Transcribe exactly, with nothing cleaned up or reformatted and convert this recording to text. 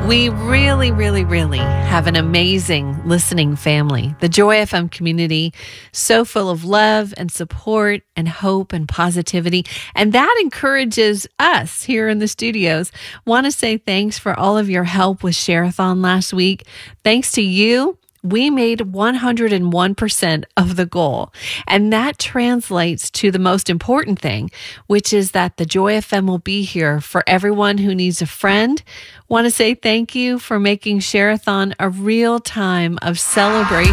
We really, really, really have an amazing listening family. The Joy F M community, so full of love and support and hope and positivity. And that encourages us here in the studios. Want to say thanks for all of your help with Share-a-thon last week. Thanks to you, we made one hundred one percent of the goal. And that translates to the most important thing, which is that the Joy F M will be here for everyone who needs a friend. Want to say thank you for making Share-a-thon a real time of celebration.